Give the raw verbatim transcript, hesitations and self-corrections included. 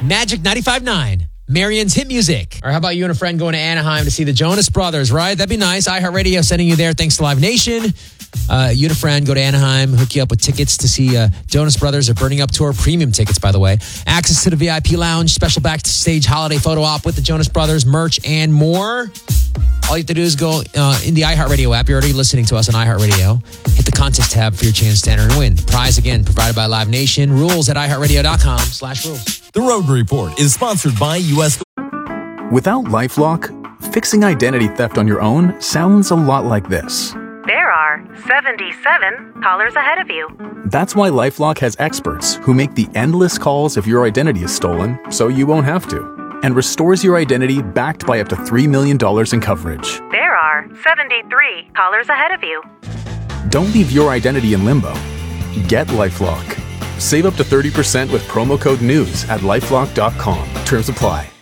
Magic ninety-five point nine. Marion's hit music. Or how about you and a friend going to Anaheim to see the Jonas Brothers, right? That'd be nice. iHeartRadio sending you there. Thanks to Live Nation. Uh, you and a friend go to Anaheim, hook you up with tickets to see uh, Jonas Brothers. Are Burning Up Tour, premium tickets, by the way. Access to the V I P lounge, special backstage holiday photo op with the Jonas Brothers, merch, and more. All you have to do is go uh, in the iHeartRadio app. You're already listening to us on iHeartRadio. Hit the contest tab for your chance to enter and win. Prize, again, provided by Live Nation. Rules at iHeartRadio.com slash rules. The Road Report is sponsored by U S Without LifeLock, fixing identity theft on your own sounds a lot like this. There are seventy-seven callers ahead of you. That's why LifeLock has experts who make the endless calls if your identity is stolen, so you won't have to, and restores your identity backed by up to three million dollars in coverage. There are seventy-three callers ahead of you. Don't leave your identity in limbo. Get LifeLock. Save up to thirty percent with promo code NEWS at LifeLock dot com. Terms apply.